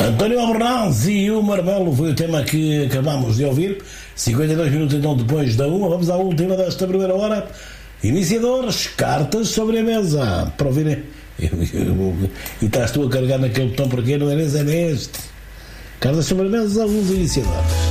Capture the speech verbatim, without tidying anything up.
António Albornoz e o Marmelo foi o tema que acabámos de ouvir. cinquenta e dois minutos então depois da uma. Vamos à última desta primeira hora. Iniciadores, cartas sobre a mesa. Para ouvirem. E estás tu a carregar naquele botão porque não é nesse, é neste. Cartas sobre a mesa, alguns iniciadores.